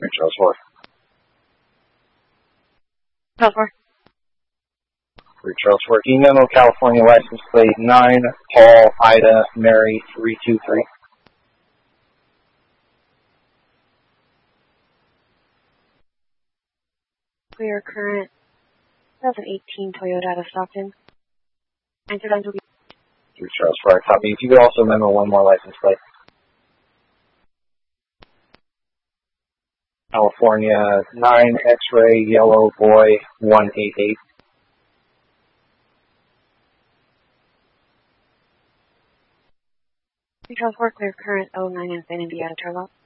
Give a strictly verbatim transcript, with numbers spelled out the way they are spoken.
Charles four. Charles four. Three Charles four. E memo California license plate nine Paul Ida Mary three two three. Clear current twenty eighteen Toyota out of Stockton. Answer down to be Three Charles four. Copy. If you could also memo one more license plate. California nine X-ray yellow boy one eight eight. Charles four, clear current oh nine and San India out of Turlock.